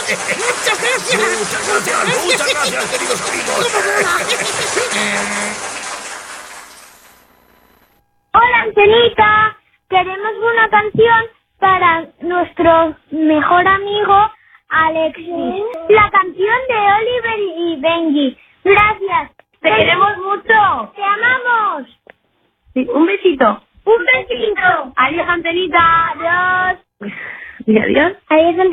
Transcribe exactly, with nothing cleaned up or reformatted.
Muchas gracias. Muchas gracias, muchas gracias, queridos amigos. Hola, Angelita. Queremos una canción para nuestro mejor amigo Alexis. La canción de Oliver y Benji. Gracias. Te queremos mucho. Te amamos. Sí, un besito. Un besito. Adiós, Angelita. Adiós. Y adiós. Adiós.